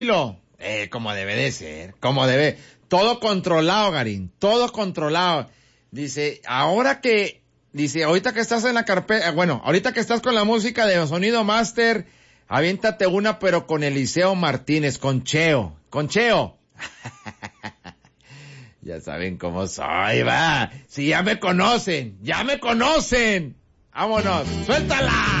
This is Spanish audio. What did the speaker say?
Como debe de ser, como debe. Todo controlado, Garín, todo controlado. Dice, ahorita que estás en la carpeta, ahorita que estás con la música de Sonido Master, aviéntate una, pero con Eliseo Martínez, con Cheo. Ya saben cómo soy, va. Si ya me conocen. Vámonos, suéltala.